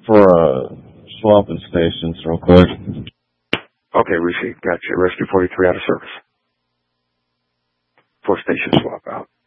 for swapping stations real quick. Okay, Rishi, gotcha. Rescue 43 out of service. For station swap out.